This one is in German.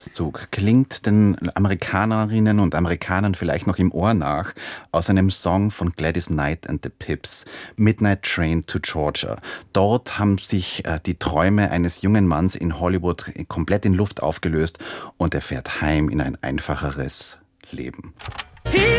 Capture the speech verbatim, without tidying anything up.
Zug klingt den Amerikanerinnen und Amerikanern vielleicht noch im Ohr nach aus einem Song von Gladys Knight and the Pips, Midnight Train to Georgia. Dort haben sich äh, die Träume eines jungen Manns in Hollywood komplett in Luft aufgelöst und er fährt heim in ein einfacheres Leben. He